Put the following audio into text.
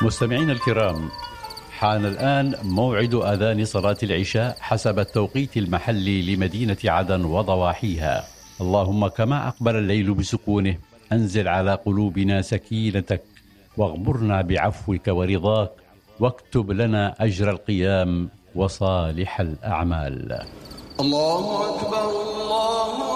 مستمعينا الكرام، حان الآن موعد أذان صلاة العشاء حسب التوقيت المحلي لمدينة عدن وضواحيها. اللهم كما أقبل الليل بسكونه أنزل على قلوبنا سكينتك، واغمرنا بعفوك ورضاك، واكتب لنا أجر القيام وصالح الأعمال. الله أكبر الله